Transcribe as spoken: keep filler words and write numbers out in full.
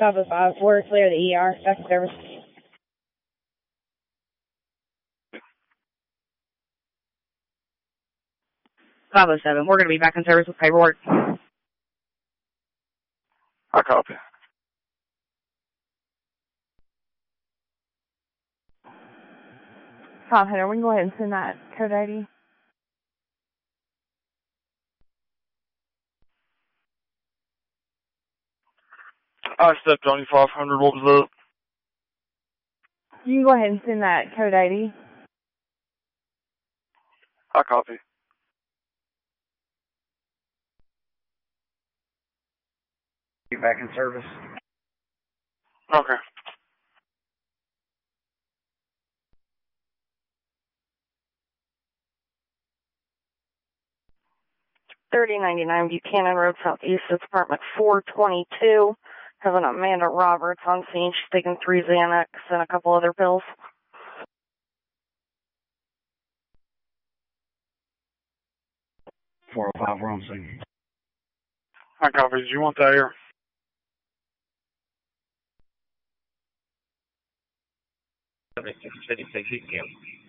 Top of five, we're clear of the E R, back in service. five oh seven, we're going to be back in service with paperwork. I copy. Tom Hunter, we can go ahead and send that code I D. I stepped on you five hundred. What was up? You can go ahead and send that code I D. I copy. You back in service? Okay. thirty ninety-nine Buchanan Road, Southeast, Apartment four twenty-two. Having Amanda Roberts on scene. She's taking three Xanax and a couple other pills. four oh five, we're on scene. I copy. Do you want that here? seventy-six fifty-six, you can.